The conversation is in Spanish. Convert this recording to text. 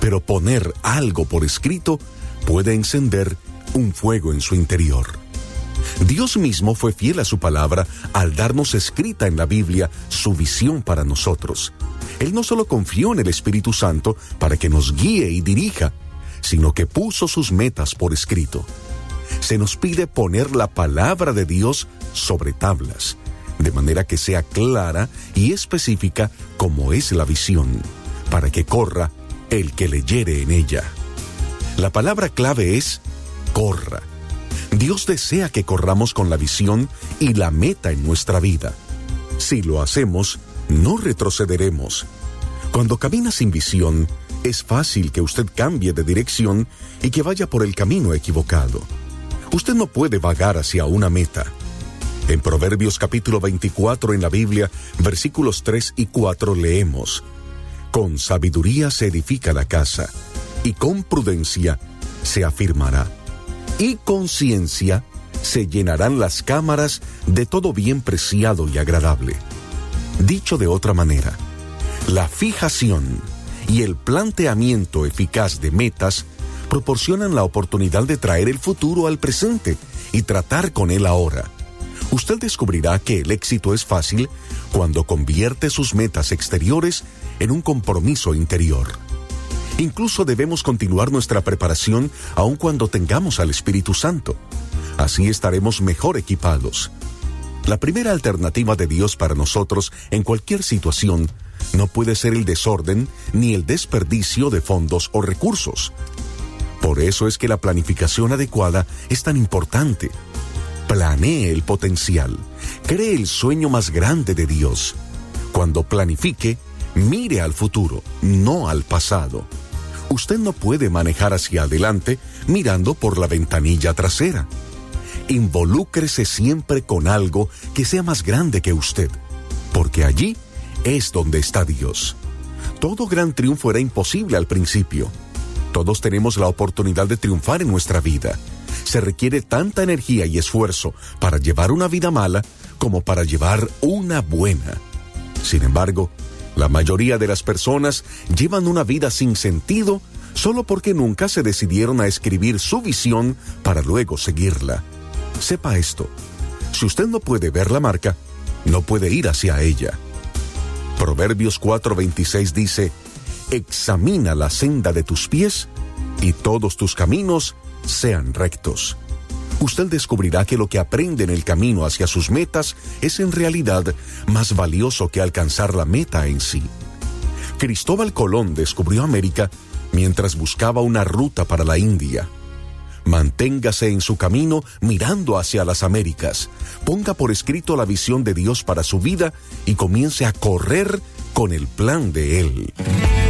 pero poner algo por escrito puede encender un fuego en su interior. Dios mismo fue fiel a su palabra al darnos escrita en la Biblia su visión para nosotros. Él no solo confió en el Espíritu Santo para que nos guíe y dirija, sino que puso sus metas por escrito. Se nos pide poner la palabra de Dios sobre tablas, de manera que sea clara y específica como es la visión, para que corra el que leyere en ella. La palabra clave es corra. Dios desea que corramos con la visión y la meta en nuestra vida. Si lo hacemos, no retrocederemos. Cuando camina sin visión, es fácil que usted cambie de dirección y que vaya por el camino equivocado. Usted no puede vagar hacia una meta. En Proverbios capítulo 24 en la Biblia, versículos 3 y 4 leemos: Con sabiduría se edifica la casa, y con prudencia se afirmará. Y con ciencia se llenarán las cámaras de todo bien preciado y agradable. Dicho de otra manera, la fijación y el planteamiento eficaz de metas proporcionan la oportunidad de traer el futuro al presente y tratar con él ahora. Usted descubrirá que el éxito es fácil cuando convierte sus metas exteriores en un compromiso interior. Incluso debemos continuar nuestra preparación aun cuando tengamos al Espíritu Santo. Así estaremos mejor equipados. La primera alternativa de Dios para nosotros en cualquier situación no puede ser el desorden ni el desperdicio de fondos o recursos. Por eso es que la planificación adecuada es tan importante. Planee el potencial. Cree el sueño más grande de Dios. Cuando planifique, mire al futuro, no al pasado. Usted no puede manejar hacia adelante mirando por la ventanilla trasera. Involúcrese siempre con algo que sea más grande que usted, porque allí es donde está Dios. Todo gran triunfo era imposible al principio. Todos tenemos la oportunidad de triunfar en nuestra vida. Se requiere tanta energía y esfuerzo para llevar una vida mala como para llevar una buena. Sin embargo, la mayoría de las personas llevan una vida sin sentido solo porque nunca se decidieron a escribir su visión para luego seguirla. Sepa esto: si usted no puede ver la marca, no puede ir hacia ella. Proverbios 4:26 dice: Examina la senda de tus pies y todos tus caminos sean rectos. Usted descubrirá que lo que aprende en el camino hacia sus metas es en realidad más valioso que alcanzar la meta en sí. Cristóbal Colón descubrió América mientras buscaba una ruta para la India. Manténgase en su camino mirando hacia las Américas. Ponga por escrito la visión de Dios para su vida y comience a correr con el plan de Él.